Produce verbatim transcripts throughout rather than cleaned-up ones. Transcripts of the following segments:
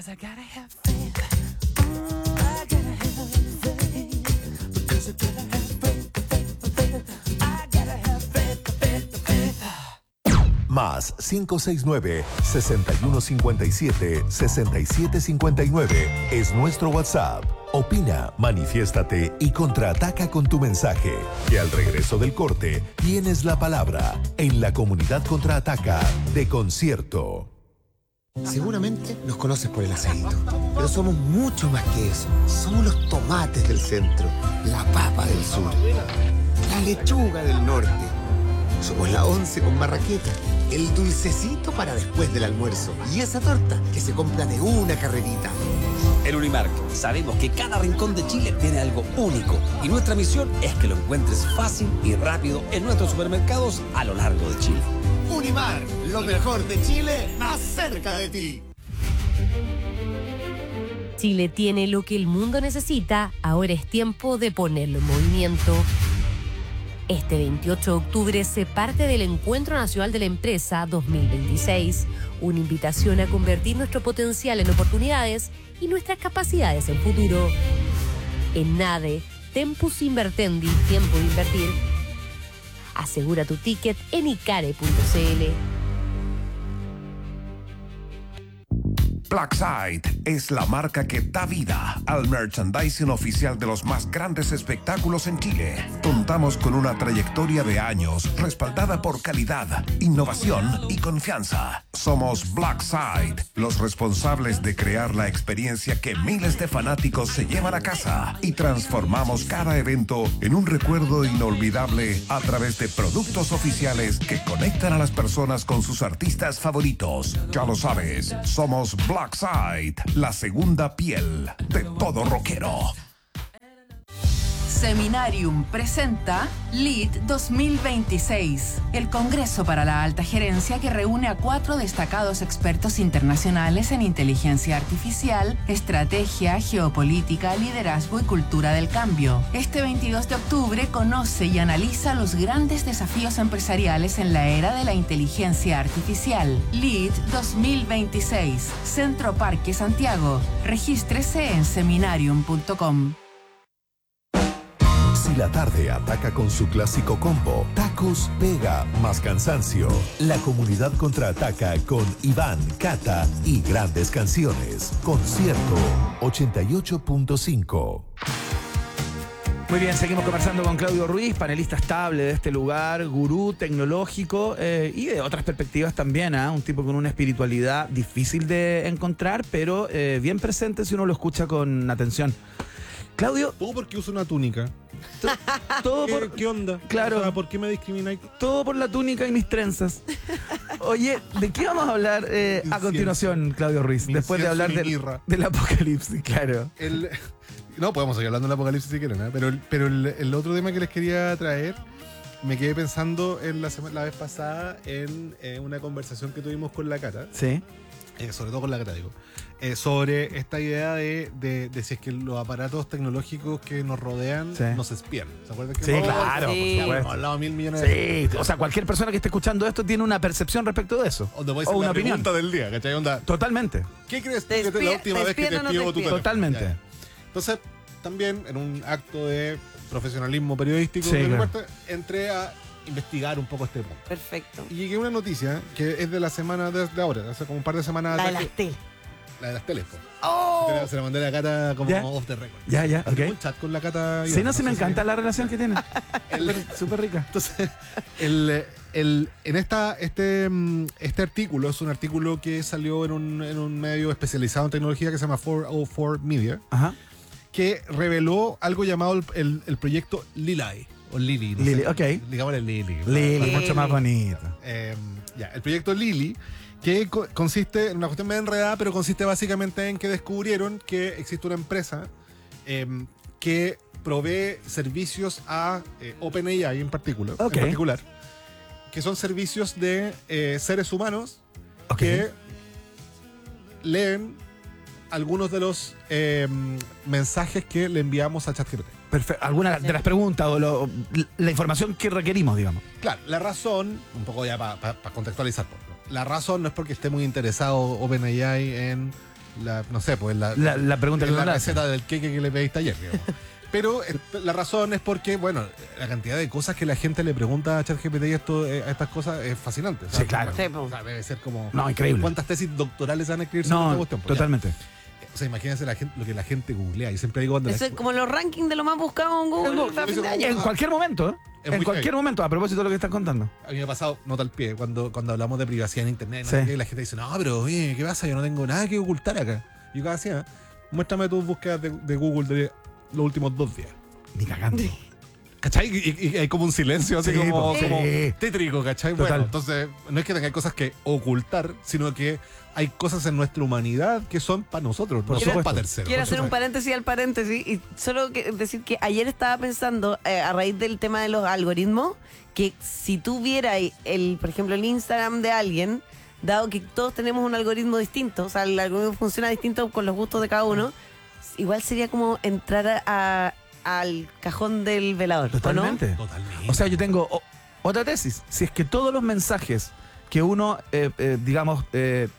'cause I gotta have faith. Mm, I gotta have faith. Because I gotta have faith, faith, faith. I gotta have faith, faith, faith. Más cinco seis nueve, seis uno cinco siete, seis siete cinco nueve es nuestro WhatsApp. Opina, manifiéstate y contraataca con tu mensaje. Que al regreso del corte tienes la palabra en la comunidad contraataca de Concierto. Seguramente nos conoces por el aceito, pero somos mucho más que eso. Somos los tomates del centro, la papa del sur, la lechuga del norte. Somos la once con marraqueta, el dulcecito para después del almuerzo y esa torta que se compra de una carrerita. En Unimark sabemos que cada rincón de Chile tiene algo único y nuestra misión es que lo encuentres fácil y rápido en nuestros supermercados a lo largo de Chile. Unimark, lo mejor de Chile, más cerca de ti. Chile tiene lo que el mundo necesita, ahora es tiempo de ponerlo en movimiento. Este veintiocho de octubre se parte del Encuentro Nacional de la Empresa dos mil veintiséis, una invitación a convertir nuestro potencial en oportunidades y nuestras capacidades en futuro. En NADE, Tempus Invertendi, tiempo de invertir. Asegura tu ticket en icare punto cl. Blackside es la marca que da vida al merchandising oficial de los más grandes espectáculos en Chile. Contamos con una trayectoria de años respaldada por calidad, innovación y confianza. Somos Blackside, los responsables de crear la experiencia que miles de fanáticos se llevan a casa y transformamos cada evento en un recuerdo inolvidable a través de productos oficiales que conectan a las personas con sus artistas favoritos. Ya lo sabes, somos Blackside. Blackside, la segunda piel de todo rockero. Seminarium presenta LEAD dos mil veintiséis, el Congreso para la Alta Gerencia que reúne a cuatro destacados expertos internacionales en inteligencia artificial, estrategia, geopolítica, liderazgo y cultura del cambio. Este veintidós de octubre conoce y analiza los grandes desafíos empresariales en la era de la inteligencia artificial. LEAD dos mil veintiséis, Centro Parque Santiago. Regístrese en seminarium punto com. Si la tarde ataca con su clásico combo, tacos, pega, más cansancio. La comunidad contraataca con Iván, Cata y grandes canciones. Concierto ochenta y ocho punto cinco. Muy bien, seguimos conversando con Claudio Ruiz, panelista estable de este lugar, gurú tecnológico eh, y de otras perspectivas también, ¿eh? Un tipo con una espiritualidad difícil de encontrar, pero eh, bien presente si uno lo escucha con atención. Claudio. Todo porque uso una túnica. To, todo ¿Qué, por. ¿Qué onda? Claro. O sea, ¿por qué me discrimináis? Todo por la túnica y mis trenzas. Oye, ¿de qué vamos a hablar eh, a continuación, Claudio Ruiz? Mi después de hablar del, del apocalipsis, claro. El, no, podemos seguir hablando del apocalipsis si quieren, ¿eh? Pero, el, pero el, el otro tema que les quería traer, me quedé pensando en la, semana, la vez pasada en eh, una conversación que tuvimos con la Cata. Sí. Eh, sobre todo con la Cata, digo. Eh, sobre esta idea de, de, de si es que los aparatos tecnológicos que nos rodean sí. nos espían. ¿Se acuerdan? Que sí, no? claro, sí. por supuesto. Hemos hablado mil millones sí. de veces. O sea, cualquier persona que esté escuchando esto tiene una percepción respecto de eso. O, te voy a o una una opinión. pregunta del día, ¿cachai? Onda, totalmente. ¿Qué crees tú ¿Te que es la última vez que te espió tu teléfono? Totalmente. Ya. Entonces, también en un acto de profesionalismo periodístico, sí, de claro. parte, entré a investigar un poco este punto. Perfecto. Y llegué a una noticia que es de la semana de, de ahora, hace como un par de semanas La de atrás. las teles. La de las teles. ¡Oh! Se la mandé a la Cata como ¿Ya? off the record. Ya, ya, ok. Un chat con la Cata. Sí, no, sí, me encanta la relación que tienen. Súper rica. Entonces, el, el, en esta, este, este artículo es un artículo que salió en un, en un medio especializado en tecnología que se llama cuatrocientos cuatro Media. Ajá. Que reveló algo llamado el, el, el proyecto Lili. O Lili. No Lili, sé, ok. Digámosle Lili. Lili, Lili. mucho más bonito. Eh, ya, el proyecto Lili, que co consiste en una cuestión medio enredada, pero consiste básicamente en que descubrieron que existe una empresa eh, que provee servicios a eh, OpenAI en particular, okay. en particular, que son servicios de eh, seres humanos okay. que leen algunos de los eh, mensajes que le enviamos a ChatGPT. Perfecto. ¿Alguna de las preguntas o lo, la información que requerimos, digamos? Claro, la razón, un poco ya para pa, pa contextualizar, la razón no es porque esté muy interesado OpenAI en la no sé, pues la, La, la pregunta es que la uno le hace. receta del queque que le pediste ayer, digamos. Pero eh, la razón es porque, bueno, la cantidad de cosas que la gente le pregunta a ChatGPT y esto, eh, a estas cosas es fascinante. O sea, Sí, claro. como- Sí, po. o sea, debe ser como... No, increíble. ¿Cuántas tesis doctorales se van a escribir sobre esta No, cuestión? Pues ya. totalmente. O sea, imagínense la gente, lo que la gente googlea. Y siempre digo cuando Eso la- es como los rankings de lo más buscado en Google. Google, a fin de eso- año. En cualquier momento, ¿eh? Es En muy cualquier heavy. momento, a propósito de lo que estás contando. A mí me ha pasado, nota al pie, cuando, cuando hablamos de privacidad en internet, no Sí. sé qué, la gente dice, no, pero oye, ¿qué pasa? Yo no tengo nada que ocultar acá. Y yo cada decía, muéstrame tus búsquedas de, de Google de los últimos dos días. Ni cagando. ¿Cachai? Y, y- y hay como un silencio así Sí, como, po, como sí. tétrico, ¿cachai? Total. Bueno, entonces, no es que tenga cosas que ocultar, sino que hay cosas en nuestra humanidad que son para nosotros, Por no son supuesto. para terceros. Quiero Por hacer un supuesto. paréntesis al paréntesis y solo que decir que ayer estaba pensando, eh, a raíz del tema de los algoritmos, que si tú vieras el, por ejemplo, el Instagram de alguien, dado que todos tenemos un algoritmo distinto, o sea, el algoritmo funciona distinto con los gustos de cada uno, igual sería como entrar a- a- al cajón del velador, ¿o no? Totalmente. Totalmente. O sea, yo tengo o- otra tesis. Si es que todos los mensajes que uno, eh, eh, digamos, eh,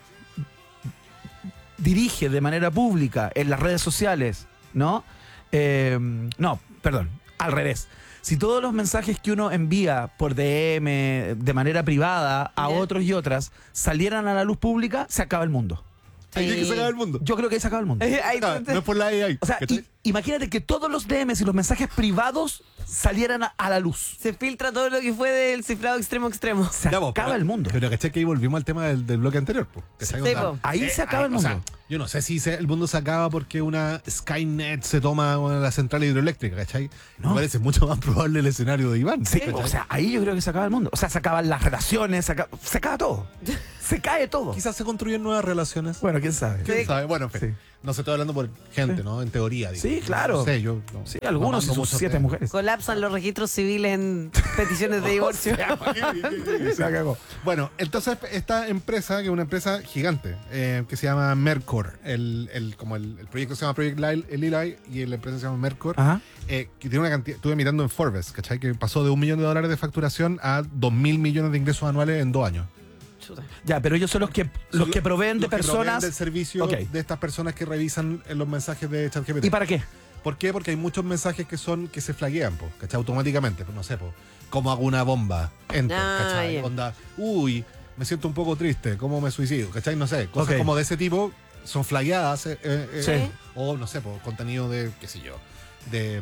dirige de manera pública en las redes sociales, ¿no? Eh, no, perdón, al revés. Si todos los mensajes que uno envía por D M, de manera privada, a Ya. otros y otras, salieran a la luz pública, se acaba el mundo. Ahí tiene que se acaba el mundo. Yo creo que ahí se acaba el mundo. Eh, ahí Ah, tú- no es por la A I. O sea, ¿cachai? i- imagínate que todos los D Ms y los mensajes privados salieran a, a la luz. se filtra todo lo que fue del cifrado extremo a extremo. Se Ya, po, acaba pero- el mundo. Pero caché que ahí volvimos al tema del, del bloque anterior, po, ¿cachai? Sí, Onda, po. Ahí se acaba el o sea, mundo. yo no sé si se- el mundo se acaba porque una Skynet se toma bueno, la central hidroeléctrica, ¿cachai? No. Me parece mucho más probable el escenario de Iván. Sí, ¿cachai? o sea, ahí yo creo que se acaba el mundo. O sea, se acaban las relaciones, se acaba, se acaba todo. Se cae todo. Quizás se construyen nuevas relaciones. Bueno, quién sabe. ¿Quién sabe? Bueno, en fin. Sí. No se estoy hablando por gente, Sí. ¿no? En teoría, digo. Sí, claro. No sé, yo. no- Sí, no algunos y mando sus mucho siete tema. mujeres. Colapsan los registros civiles en peticiones de divorcio. Se cagó. Bueno, entonces esta empresa, que es una empresa gigante, eh, que se llama Mercor, el, el, como el, el proyecto se llama Project Lil- el Eli y la empresa se llama Mercor, Ajá. eh, que tiene una cantidad, estuve mirando en Forbes, ¿cachai? Que pasó de un millón de dólares de facturación a dos mil millones de ingresos anuales en dos años. Ya, pero ellos son los que los Son que proveen de los que proveen personas. del servicio Ok. de estas personas que revisan eh, los mensajes de ChatGPT. ¿Y para qué? ¿Por qué? Porque hay muchos mensajes que son que se flaguean, po, ¿cachai? Automáticamente, pues no sé, po, ¿cómo hago una bomba? Enter, Ah, ¿cachai? ya. Onda, uy, me siento un poco triste, ¿cómo me suicido? ¿Cachai? No sé, cosas Ok. como de ese tipo son flagueadas, eh, eh, eh, Sí. o no sé, po, contenido de, qué sé yo, de,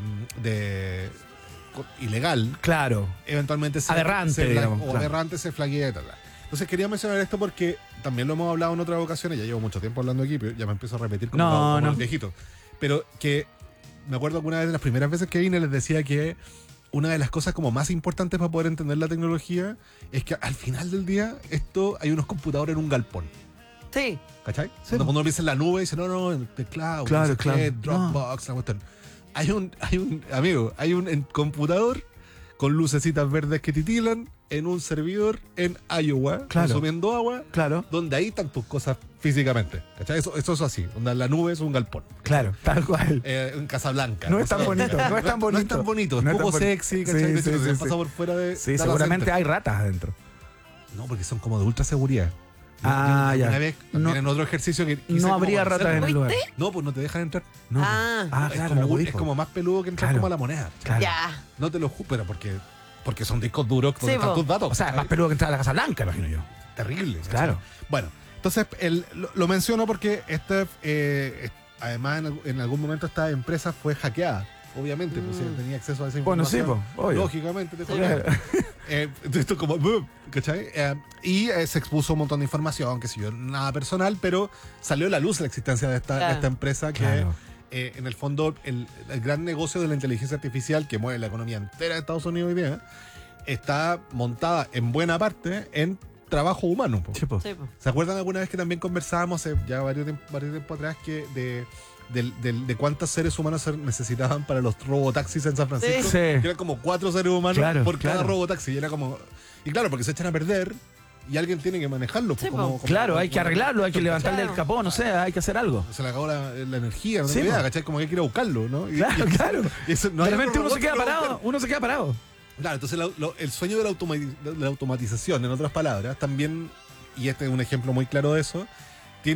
de co- ilegal, Claro. eventualmente se, Aberrante, se fla- digamos, o claro. aberrante se flaguea y tal. Entonces quería mencionar esto porque también lo hemos hablado en otras ocasiones, ya llevo mucho tiempo hablando aquí, pero ya me empiezo a repetir como, No, como no. el viejito. Pero que me acuerdo que una vez de las primeras veces que vine les decía que una de las cosas como más importantes para poder entender la tecnología es que al final del día esto hay unos computadores en un galpón. Sí. ¿Cachai? Sí, Cuando po. uno piensa en la nube dice, no, no, en the cloud, Claro, no sé claro. qué, Dropbox, la cuestión. Hay un, hay un, amigo, hay un en- computador con lucecitas verdes que titilan en un servidor en Iowa, Claro. consumiendo agua, Claro. donde ahí están tus cosas físicamente. ¿Cachai? Eso, eso es así. Donde la nube es un galpón. Claro, tal cual. Eh, en Casablanca. No es tan sé. bonito, no es tan bonito. No es tan bonito, es No es poco tan boni- sexy, Sí, ¿cachai? De hecho, sí, no se sí, les sí. pasa por fuera de. Sí, data seguramente center. hay ratas adentro. No, porque son como de ultra seguridad. Ah, Una ya. vez, No- también en otro ejercicio que quise No como habría conocer, ratas en el lugar. No, pues no te dejan entrar. No. Ah. Ah, es, claro, como, no un- podís, es po. como más peludo que entrar Claro. como a la moneda. Claro. Ya. No te lo juro, pero porque, porque son discos duros donde Sí, están po. tus datos. O sea, es más ¿cachai? peludo que entrar a la Casa Blanca, imagino yo. Terrible. ¿cachai? Claro. Bueno, entonces el- lo, lo menciono porque este, eh, es- además en, alg- en algún momento esta empresa fue hackeada. Obviamente, pues si tenía acceso a esa Bueno, sí, información. po, obvio. Lógicamente te Claro. hackearon. Eh, esto como, boom, ¿cachai? Eh, y eh, se expuso un montón de información, que sé yo, nada personal, pero salió a la luz la existencia de esta, de Claro. esta empresa que, Claro. eh, en el fondo, el, el gran negocio de la inteligencia artificial que mueve la economía entera de Estados Unidos hoy día, está montada en buena parte en trabajo humano. po. Sí, po. Sí, po. ¿Se acuerdan alguna vez que también conversábamos hace ya varios tiempo, varios tiempo atrás que de, del- del- de cuántos seres humanos se necesitaban para los robotaxis en San Francisco? Sí. Que eran como cuatro seres humanos Claro, por cada claro. robotaxi. Y era como. Y claro, porque se echan a perder y alguien tiene que manejarlo. pues, Sí, como- po. como- Claro, hay que como- arreglarlo, hay que levantarle Claro. el capó, no sé, hay que hacer algo. Se le acabó la, la energía, no Sí, tengo idea, po. ¿cachai? Como que hay que ir a buscarlo, ¿no? Y- Claro, y- claro. y eso- no De hay repente otro uno se robot queda que lo parado, busque. uno se queda parado. Claro, entonces lo- lo- el sueño de la, automati- de la automatización, en otras palabras, también, y este es un ejemplo muy claro de eso, tiene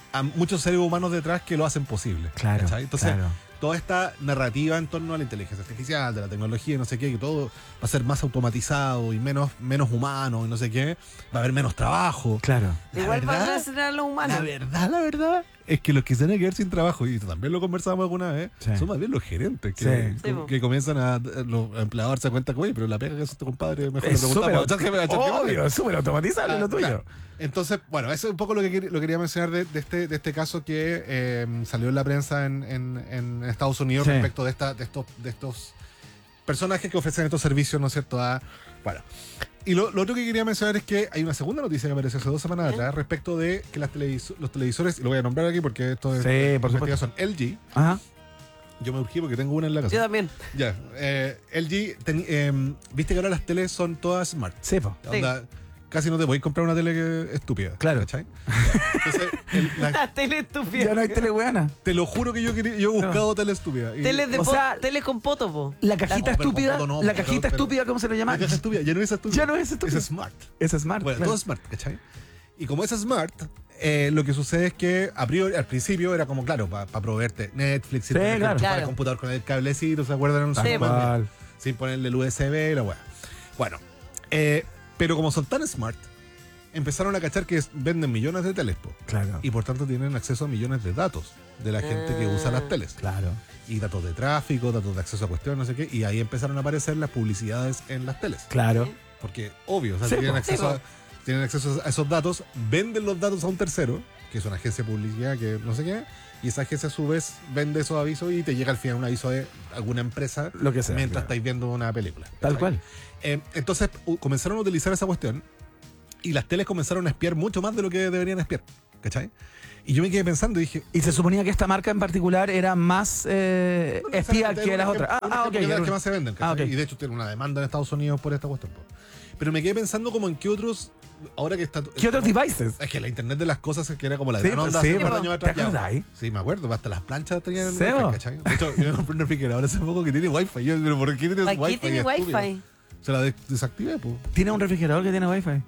a muchos seres humanos detrás que lo hacen posible. Claro, ¿cachai? Entonces, claro. toda esta narrativa en torno a la inteligencia artificial, de la tecnología y no sé qué, que todo va a ser más automatizado y menos, menos humano y no sé qué, va a haber menos trabajo. Claro. La Igual verdad- van a ser a los humanos. La verdad, la verdad, es que los que se van a quedar sin trabajo, y también lo conversamos alguna vez, Sí. son más bien los gerentes que, Sí. Sí, com- po. que comienzan a, los empleadores a darse cuenta que, oye, pero la pega que hace este compadre, mejor Es le súper preguntamos a ChatGPT, a ChatGPT. obvio, es súper automatizable Ah, lo tuyo. claro. Entonces, bueno, eso es un poco lo que, quer- lo quería mencionar de, de este, de este caso que eh, salió en la prensa en, en- en Estados Unidos Sí. respecto de, esta, de, estos, de estos personajes que ofrecen estos servicios, ¿no es cierto? A, bueno. Y lo, lo otro que quería mencionar es que hay una segunda noticia que apareció hace dos semanas atrás respecto de que las televiso- los televisores, y lo voy a nombrar aquí porque esto es Sí, por investigación, L G. Ajá. Yo me urgí porque tengo una en la casa. Yo también. Ya, eh, L G, teni- em, viste que ahora las teles son todas smart. Sí, po. Onda, casi no te podéis comprar una tele que estúpida. Claro. ¿cachai? Entonces, el- la- La tele estúpida. Ya no hay tele buena. te lo juro que yo, quería, yo he buscado tele estúpida. Y- Teles de O po- sea, teles con poto, po. La cajita No, pero estúpida, con todo no, la pero- cajita pero- estúpida, ¿cómo se le llama? La caja estúpida, ya no es estúpida. Ya no es estúpida. Es smart. Es smart. Bueno, claro. todo smart, ¿cachai? Y como es smart, eh, lo que sucede es que a priori, al principio era como, claro, para proveerte Netflix, Sí, internet, claro. para el Claro. computador con el cablecito, ¿se acuerdan? En un Sí, sitio pues. más bien, Igual. sin ponerle el U S B, la weá. Bueno, eh, pero como son tan smart, empezaron a cachar que es- venden millones de teles, po, Claro. y por tanto tienen acceso a millones de datos de la gente que usa las teles. Claro. Y datos de tráfico, datos de acceso a cuestiones, no sé qué, y ahí empezaron a aparecer las publicidades en las teles. Claro. Porque, obvio, o sea, Sí, tienen, po. acceso Sí, a, tienen acceso a esos datos, venden los datos a un tercero, que es una agencia de publicidad que no sé qué, y esa agencia a su vez vende esos avisos y te llega al final un aviso de alguna empresa Lo que sea. mientras claro. estáis viendo una película. Tal ¿cachai? cual. Eh, entonces u- comenzaron a utilizar esa cuestión y las teles comenzaron a espiar mucho más de lo que deberían espiar. ¿Cachai? Y yo me quedé pensando y dije, Y se suponía que esta marca en particular era más eh, no espía necesariamente, que es las un otras. ejemplo- Ah, un ah, ok. ejemplo de las era que un- más se venden, ¿cachai? Ah, ok. Y de hecho tiene una demanda en Estados Unidos por esta cuestión. po. Pero me quedé pensando como en qué otros, ahora que está... ¿Qué otros devices? Es que la internet de las cosas es que era como la Sí, gran pues, onda sí, hace un par de pues, años atrás. ¿te ya. acordáis? Sí, me acuerdo, hasta las planchas tenían Sí, wifi, po. ¿cachai? De hecho, yo me compré un refrigerador hace poco que tiene wifi. Yo, pero ¿por qué tienes ¿Para wifi? qué tiene estúpido? wifi? Se la des- desactivé, pues. Tiene un refrigerador que tiene wifi.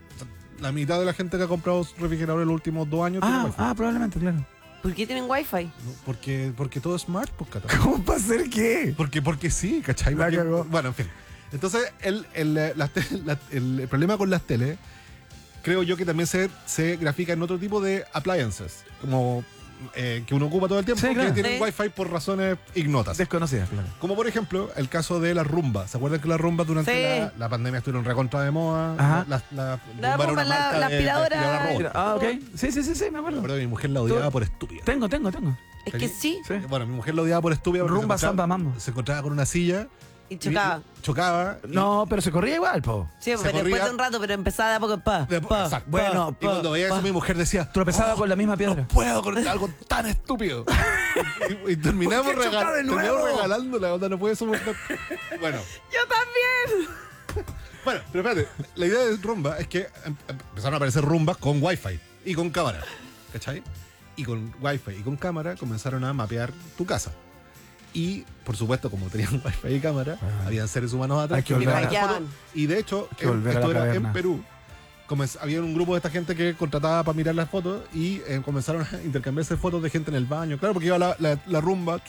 La mitad de la gente que ha comprado refrigerador en los últimos dos años tiene Ah, wifi. ah, probablemente, claro. ¿Por qué tienen wifi? ¿No? Porque, porque todo es smart, pues, Cata. ¿Cómo para hacer qué? Porque, porque sí, ¿cachai? La Porque- cagó. bueno, en fin. Entonces, el, el, eh, las te- la- el, el problema con las teles, creo yo que también se, se grafica en otro tipo de appliances, como eh, que uno ocupa todo el tiempo, Sí, que claro. tienen Sí. wifi por razones ignotas. Desconocida, claro. Como por ejemplo, el caso de la rumba. ¿Se acuerdan que la rumba durante Sí. la, la pandemia estuvieron recontra de moda? Ajá. La, la, La era rumba, una la- marca la de- de aspiradora. robot. Ah, ok. Sí, sí, sí, sí, me Me acuerdo. acuerdo que mi mujer la odiaba por estúpida. Tengo, tengo, tengo. Es que sí. Sí. Bueno, mi mujer la odiaba por estúpida porque Rumba, se encontraba- samba, mambo. se encontraba con una silla. Y chocaba. y- chocaba. y- No, pero se corría igual, po. Sí, se pero después corría- de un rato, pero empezaba de a poco. Pa, de- pa, exacto. Bueno, y cuando veía eso, mi mujer decía: Tropezaba "Oh, con la misma piedra. No puedo con algo tan estúpido. y, y terminamos, ¿Por qué choca regal- de nuevo? terminamos regalando la onda, no puede soportar. Bueno, Yo también. bueno, pero espérate, la idea de rumba es que em- em- empezaron a aparecer rumbas con wifi y con cámara, ¿cachai? Y con wifi y con cámara comenzaron a mapear tu casa. Y, por supuesto, como tenían wifi y cámara, Ah. habían seres humanos atrás Hay que que miraban volver a- las fotos. Y de hecho, que en- volver a esto la era en caverna. Perú. Comenz- había un grupo de esta gente que contrataba para mirar las fotos y eh, comenzaron a intercambiarse fotos de gente en el baño. Claro, porque iba la, la, la rumba.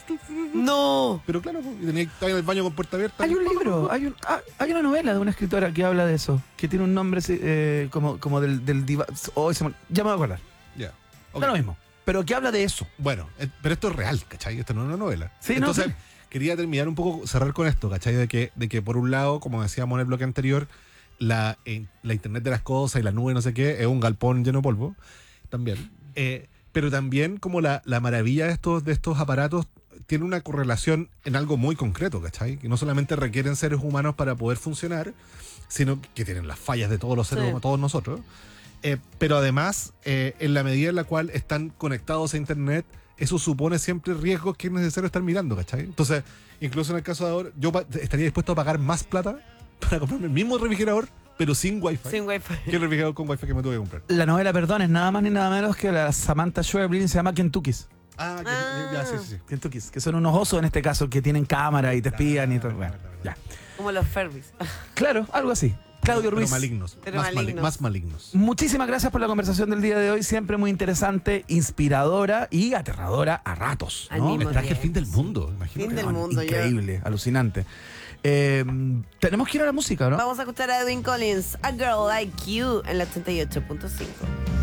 No. Pero claro, y tenía, estaba en el baño con puerta abierta. Hay un libro, hay, un, ah, hay una novela de una escritora que habla de eso, que tiene un nombre eh, como, como del, del diva. Oh, se me- ya me voy a acordar. Ya. Ok. Da lo mismo. Pero que habla de eso. Bueno, eh, pero esto es real, ¿cachai? Esto no es una novela. Sí, no, Entonces, sí. quería terminar un poco, cerrar con esto, ¿cachai? De que, de que por un lado, como decíamos en el bloque anterior, la, eh, la Internet de las cosas y la nube, no sé qué, es un galpón lleno de polvo, también. Eh, pero también como la, la maravilla de estos, de estos aparatos tiene una correlación en algo muy concreto, ¿cachai? Que no solamente requieren seres humanos para poder funcionar, sino que tienen las fallas de todos los seres Sí. humanos, todos nosotros. Eh, pero además, eh, en la medida en la cual están conectados a Internet, eso supone siempre riesgos que es necesario estar mirando, ¿cachai? Entonces, incluso en el caso de ahora, yo pa- estaría dispuesto a pagar más plata para comprarme el mismo refrigerador, pero sin wifi, Sin wifi. que el refrigerador con wifi que me tuve que comprar. La novela, perdón, es nada más ni nada menos que la Samantha Schweblin, se llama Kentuckys. Ah, que- Ah. ya, sí, sí, sí. Kentuckys, que son unos osos en este caso que tienen cámara y te espían y todo. Bueno, ya. Como los Fervis. Claro, algo así. Claudio Pero Ruiz. malignos. Pero más, mali- malignos. más malignos. Muchísimas gracias por la conversación del día de hoy, siempre muy interesante, inspiradora y aterradora a ratos. Al ¿no? mismo Me traje el tiempo. fin del mundo, imagínate. Fin del No, mundo, yo. Increíble, alucinante. Eh, tenemos que ir a la música, ¿no? Vamos a escuchar a Edwin Collins, A Girl Like You, en la ochenta y ocho punto cinco.